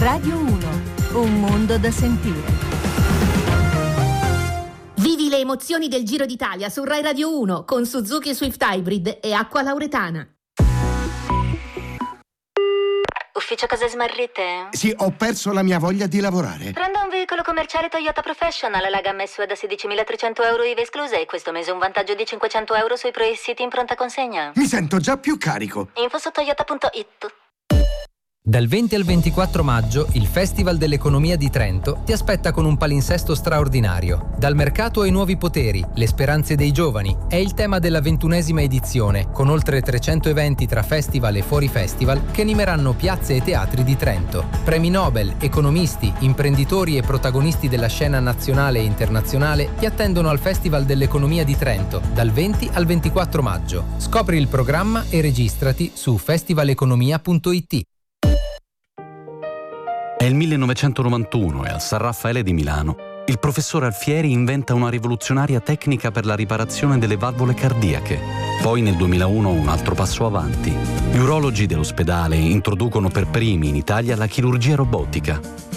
Radio 1, un mondo da sentire. Vivi le emozioni del Giro d'Italia su Rai Radio 1 con Suzuki Swift Hybrid e Acqua Lauretana. Ufficio cose smarrite? Sì, ho perso la mia voglia di lavorare. Prenda un veicolo commerciale Toyota Professional, la gamma SUV da 16.300 euro IVA escluse e questo mese un vantaggio di 500 euro sui Pro-City in pronta consegna. Mi sento già più carico. Info su toyota.it. Dal 20 al 24 maggio il Festival dell'Economia di Trento ti aspetta con un palinsesto straordinario. Dal mercato ai nuovi poteri, le speranze dei giovani è il tema della 21ª edizione, con oltre 300 eventi tra festival e fuori festival che animeranno piazze e teatri di Trento. Premi Nobel, economisti, imprenditori e protagonisti della scena nazionale e internazionale ti attendono al Festival dell'Economia di Trento dal 20 al 24 maggio. Scopri il programma e registrati su festivaleconomia.it. È il 1991 e al San Raffaele di Milano il professor Alfieri inventa una rivoluzionaria tecnica per la riparazione delle valvole cardiache. Poi nel 2001 un altro passo avanti. Gli urologi dell'ospedale introducono per primi in Italia la chirurgia robotica.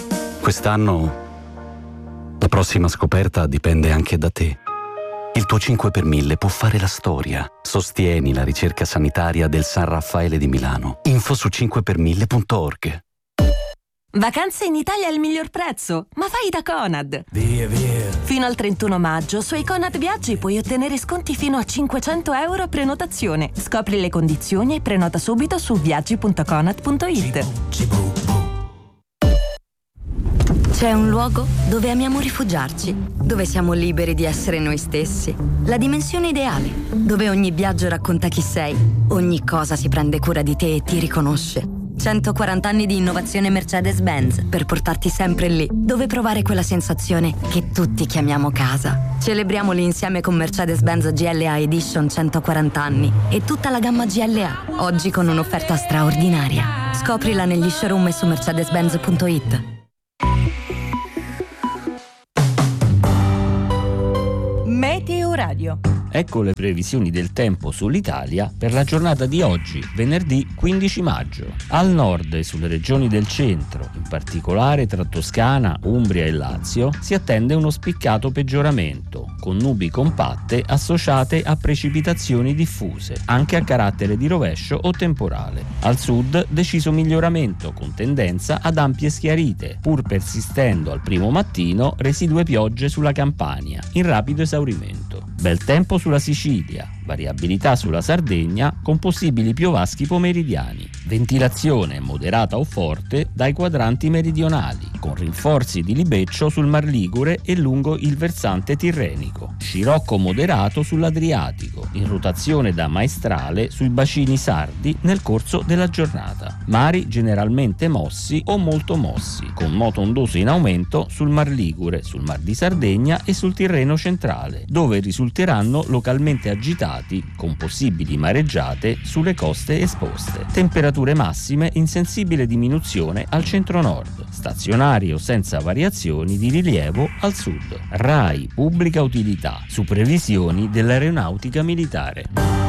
Quest'anno la prossima scoperta dipende anche da te. Il tuo 5 per 1000 può fare la storia. Sostieni la ricerca sanitaria del San Raffaele di Milano. Info su 5per1000.org. Vacanze in Italia al miglior prezzo, ma fai da Conad. Via. Fino al 31 maggio sui Conad Viaggi puoi ottenere sconti fino a 500 euro a prenotazione. Scopri le condizioni e prenota subito su viaggi.conad.it. C'è un luogo dove amiamo rifugiarci, dove siamo liberi di essere noi stessi. La dimensione ideale, dove ogni viaggio racconta chi sei, ogni cosa si prende cura di te e ti riconosce. 140 anni di innovazione Mercedes-Benz per portarti sempre lì, dove provare quella sensazione che tutti chiamiamo casa. Celebriamoli insieme con Mercedes-Benz GLA Edition 140 anni e tutta la gamma GLA, oggi con un'offerta straordinaria. Scoprila negli showroom e su mercedes-benz.it. Meteo Radio. Ecco le previsioni del tempo sull'Italia per la giornata di oggi, venerdì 15 maggio. Al nord e sulle regioni del centro, in particolare tra Toscana, Umbria e Lazio, si attende uno spiccato peggioramento, con nubi compatte associate a precipitazioni diffuse, anche a carattere di rovescio o temporale. Al sud deciso miglioramento, con tendenza ad ampie schiarite, pur persistendo al primo mattino residue piogge sulla Campania, in rapido esaurimento. Bel tempo sulla Sicilia, variabilità sulla Sardegna con possibili piovaschi pomeridiani, ventilazione moderata o forte dai quadranti meridionali, con rinforzi di libeccio sul Mar Ligure e lungo il versante tirrenico, scirocco moderato sull'Adriatico, in rotazione da maestrale sui bacini sardi nel corso della giornata, mari generalmente mossi o molto mossi, con moto ondoso in aumento sul Mar Ligure, sul Mar di Sardegna e sul Tirreno centrale, dove risulteranno localmente agitati con possibili mareggiate sulle coste esposte. Temperature massime in sensibile diminuzione al centro-nord, stazionarie o senza variazioni di rilievo al sud. RAI Pubblica Utilità su previsioni dell'aeronautica militare.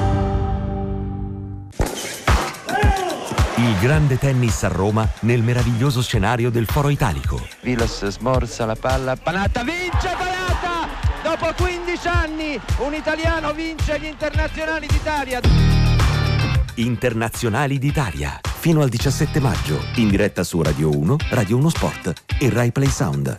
Il grande tennis a Roma nel meraviglioso scenario del Foro Italico. Vilas smorza la palla, Panatta vince Panatta! Dopo 15 anni un italiano vince gli internazionali d'Italia. Internazionali d'Italia, fino al 17 maggio, in diretta su Radio 1, Radio 1 Sport e Rai Play Sound.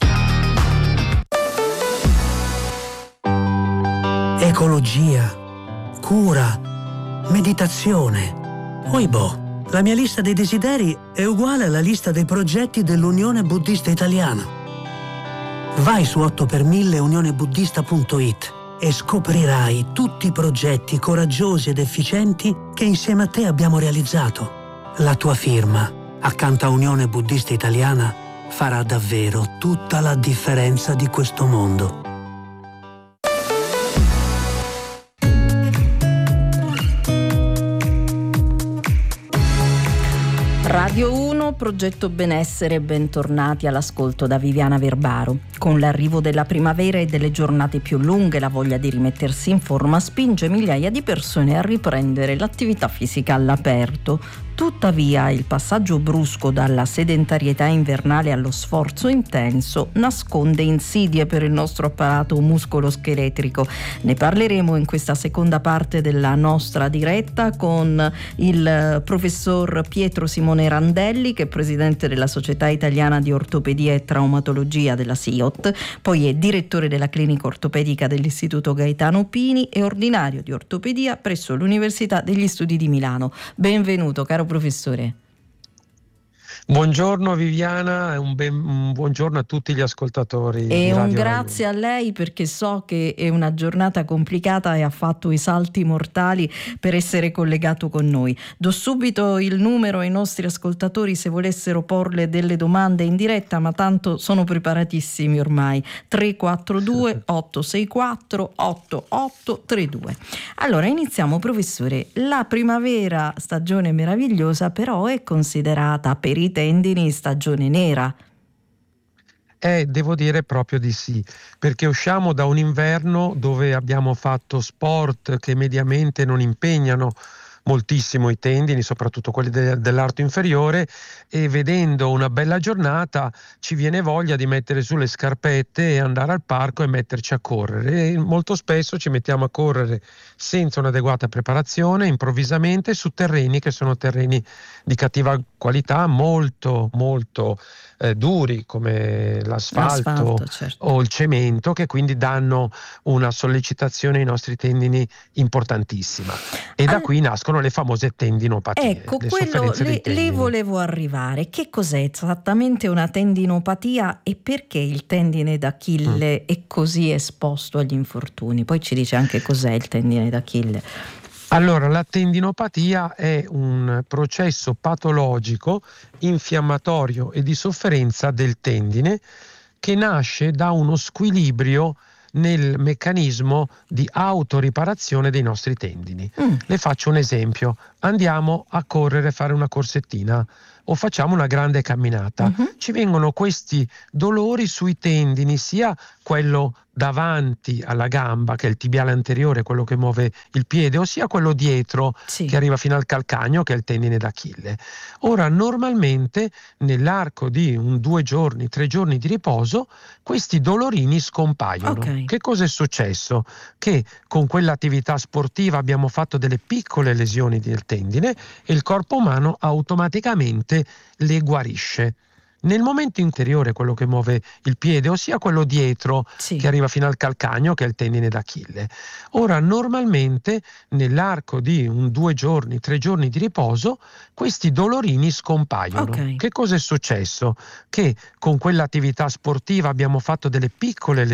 Ecologia, cura, meditazione. Oibò, la mia lista dei desideri è uguale alla lista dei progetti dell'Unione Buddista Italiana. Vai su 8per1000 unionebuddista.it e scoprirai tutti i progetti coraggiosi ed efficienti che insieme a te abbiamo realizzato. La tua firma, accanto a Unione Buddista Italiana, farà davvero tutta la differenza di questo mondo. Radio 1, Progetto Benessere, bentornati all'ascolto da Viviana Verbaro. Con l'arrivo della primavera e delle giornate più lunghe, la voglia di rimettersi in forma spinge migliaia di persone a riprendere l'attività fisica all'aperto. Tuttavia il passaggio brusco dalla sedentarietà invernale allo sforzo intenso nasconde insidie per il nostro apparato muscoloscheletrico. Ne parleremo in questa seconda parte della nostra diretta con il professor Pietro Simone Randelli, che è presidente della Società Italiana di Ortopedia e Traumatologia della SIOT, poi è direttore della clinica ortopedica dell'Istituto Gaetano Pini e ordinario di ortopedia presso l'Università degli Studi di Milano. Benvenuto, caro professore. Buongiorno Viviana e un buongiorno a tutti gli ascoltatori. E un grazie a lei, perché so che è una giornata complicata e ha fatto i salti mortali per essere collegato con noi. Do subito il numero ai nostri ascoltatori se volessero porle delle domande in diretta, ma tanto sono preparatissimi ormai. 342 864 8832. Allora iniziamo, professore. La primavera, stagione meravigliosa, però è considerata per i tendini stagione nera. Devo dire proprio di sì, perché usciamo da un inverno dove abbiamo fatto sport che mediamente non impegnano moltissimo i tendini, soprattutto quelli dell'arto inferiore, e vedendo una bella giornata ci viene voglia di mettere su le scarpette e andare al parco e metterci a correre, e molto spesso ci mettiamo a correre senza un'adeguata preparazione, improvvisamente, su terreni che sono terreni di cattiva qualità, molto duri, come l'asfalto certo, o il cemento, che quindi danno una sollecitazione ai nostri tendini importantissima, e da qui nascono le famose tendinopatie. Ecco, quello le volevo arrivare. Che cos'è esattamente una tendinopatia e perché il tendine d'Achille è così esposto agli infortuni? Poi ci dice anche cos'è il tendine d'Achille. Allora, la tendinopatia è un processo patologico, infiammatorio e di sofferenza del tendine che nasce da uno squilibrio nel meccanismo di autoriparazione dei nostri tendini. Le faccio un esempio: andiamo a correre, fare una corsettina o facciamo una grande camminata, ci vengono questi dolori sui tendini, sia quello davanti alla gamba, che è il tibiale anteriore, quello che muove il piede, ossia quello dietro, che arriva fino al calcagno, che è il tendine d'Achille. Ora, normalmente nell'arco di 2 giorni, 3 giorni di riposo, questi dolorini scompaiono. Che cosa è successo? Che con quell'attività sportiva abbiamo fatto delle piccole lesioni del tendine e il corpo umano automaticamente le guarisce. Nel momento interiore, quello che muove il piede, ossia quello dietro, che arriva fino al calcagno, che è il tendine d'Achille. Ora, normalmente nell'arco di 2 giorni, 3 giorni di riposo, questi dolorini scompaiono. Che cosa è successo? Che con quell'attività sportiva abbiamo fatto delle piccole lesioni